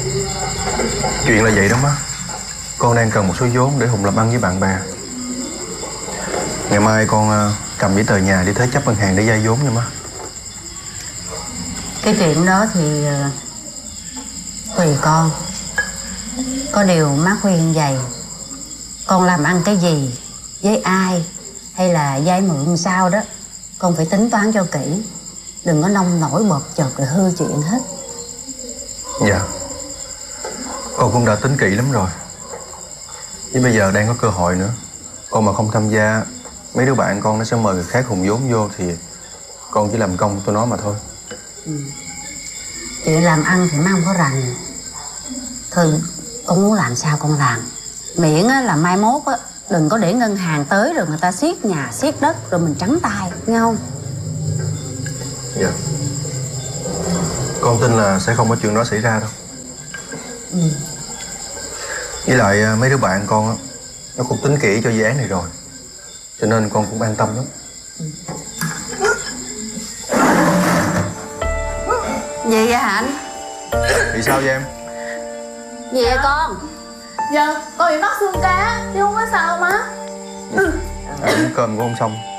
Chuyện là vậy đó má. Con đang cần một số vốn để Hùng làm ăn với bạn bè. Ngày mai con cầm giấy tờ nhà đi thế chấp ngân hàng để vay vốn nha má. Cái chuyện đó thì tùy con. Có điều má khuyên vậy, con làm ăn cái gì, với ai, hay là vay mượn sao đó, con phải tính toán cho kỹ. Đừng có nông nổi bợp chợt rồi hư chuyện hết. Dạ, con cũng đã tính kỹ lắm rồi. Nhưng bây giờ đang có cơ hội nữa. Con mà không tham gia, mấy đứa bạn con nó sẽ mời người khác hùng vốn vô, thì con chỉ làm công tôi nói mà thôi. Chuyện làm ăn thì má không có rành. Thôi con muốn làm sao con làm. Miễn là mai mốt đừng có để ngân hàng tới rồi người ta siết nhà siết đất rồi mình trắng tay, nghe không? Dạ. Con tin là sẽ không có chuyện đó xảy ra đâu. Với lại mấy đứa bạn con á, nó cũng tính kỹ cho dự án này rồi, cho nên con cũng an tâm lắm. Gì vậy Hạnh? Vì sao vậy em? Gì vậy con? Dạ, con bị mắc xương cá chứ không có sao má. Ăn cơm cũng không xong.